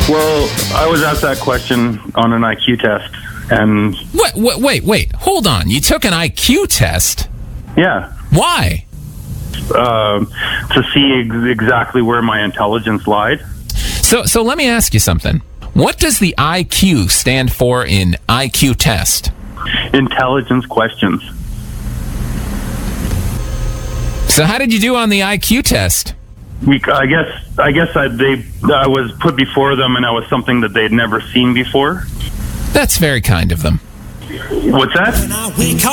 Well, I was asked that question on an IQ test, and Wait. Hold on. You took an IQ test? yeah, Why? to see exactly where my intelligence lied. So let me ask you something. What does the IQ stand for in IQ test? Intelligence questions. So how did you do on the IQ test? I guess I was put before them, and that was something that they'd never seen before. That's very kind of them. What's that?